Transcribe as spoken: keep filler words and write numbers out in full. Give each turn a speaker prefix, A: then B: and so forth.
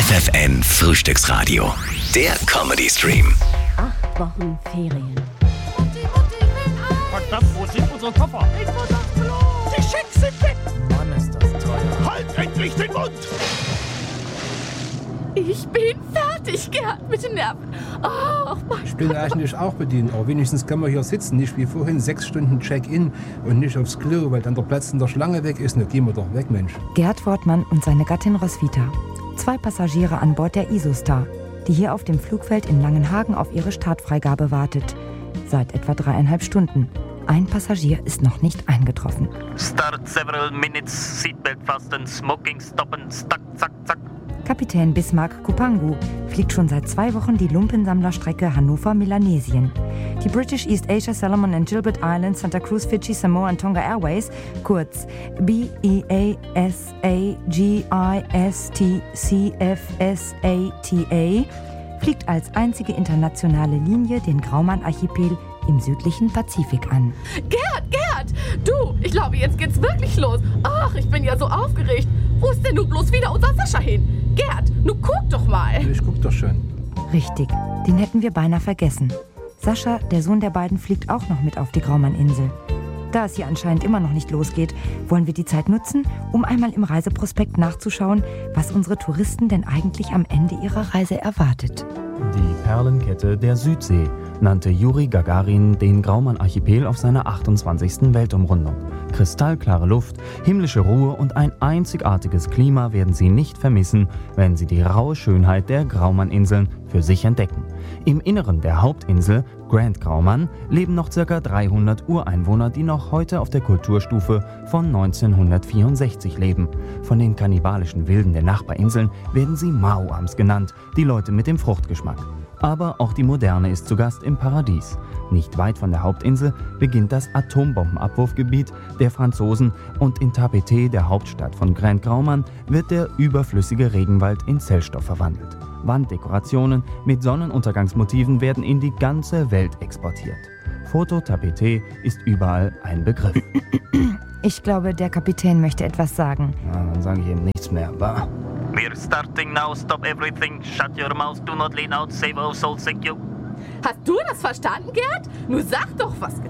A: F F N Frühstücksradio. Der Comedy-Stream.
B: Acht Wochen Ferien.
C: Mutti, Mutti, will ein!
D: Verdammt, wo sind unsere Koffer?
C: Ich muss aufs Klo! Die Schicks sind weg!
D: Mann, ist das teuer.
C: Halt endlich den Mund!
B: Ich bin fertig, Gerd, mit den Nerven. Oh, mein
E: Ich bin eigentlich auch bedient, aber wenigstens können wir hier sitzen, nicht wie vorhin sechs Stunden Check-in und nicht aufs Klo, weil dann der Platz in der Schlange weg ist. Na, gehen wir doch weg, Mensch.
F: Gerd Wortmann und seine Gattin Roswitha. Zwei Passagiere an Bord der Isostar, die hier auf dem Flugfeld in Langenhagen auf ihre Startfreigabe wartet. Seit etwa dreieinhalb Stunden. Ein Passagier ist noch nicht eingetroffen.
G: Start several minutes, seatbelt fasten, smoking stoppen, stuck, zack, zack.
F: Kapitän Bismarck Kupangu fliegt schon seit zwei Wochen die Lumpensammlerstrecke Hannover-Melanesien. Die British East Asia, Solomon and Gilbert Islands, Santa Cruz, Fidschi, Samoa und Tonga Airways, kurz B E A S A G I S T C F S A T A, fliegt als einzige internationale Linie den Graumann-Archipel im südlichen Pazifik an.
B: Gerd, Gerd! Du, ich glaube, jetzt geht's wirklich los. Ach, ich bin ja so aufgeregt. Wo ist denn nun bloß wieder unser Sascha hin? Gerd, nun guck doch mal.
E: Ich guck doch schon.
F: Richtig, den hätten wir beinahe vergessen. Sascha, der Sohn der beiden, fliegt auch noch mit auf die Graumann-Insel. Da es hier anscheinend immer noch nicht losgeht, wollen wir die Zeit nutzen, um einmal im Reiseprospekt nachzuschauen, was unsere Touristen denn eigentlich am Ende ihrer Reise erwartet.
H: Die Perlenkette der Südsee nannte Juri Gagarin den Graumann-Archipel auf seiner achtundzwanzigsten Weltumrundung. Kristallklare Luft, himmlische Ruhe und ein einzigartiges Klima werden Sie nicht vermissen, wenn Sie die raue Schönheit der Graumann-Inseln für sich entdecken. Im Inneren der Hauptinsel, Grand Graumann, leben noch ca. dreihundert Ureinwohner, die noch heute auf der Kulturstufe von neunzehnhundertvierundsechzig leben. Von den kannibalischen Wilden der Nachbarinseln werden sie Maoams genannt, die Leute mit dem Fruchtgeschmack. Aber auch die Moderne ist zu Gast im Paradies. Nicht weit von der Hauptinsel beginnt das Atombombenabwurfgebiet der Franzosen und in Tapeté, der Hauptstadt von Grand Graumann, wird der überflüssige Regenwald in Zellstoff verwandelt. Wanddekorationen mit Sonnenuntergangsmotiven werden in die ganze Welt exportiert. Foto-Tapeté ist überall ein Begriff.
F: Ich glaube, der Kapitän möchte etwas sagen.
H: Na, dann sage ich eben nichts mehr, wa?
G: We're starting now, stop everything, shut your mouth, do not lean out, save our soul, thank you.
B: Hast du das verstanden, Gerd? Nur sag doch was.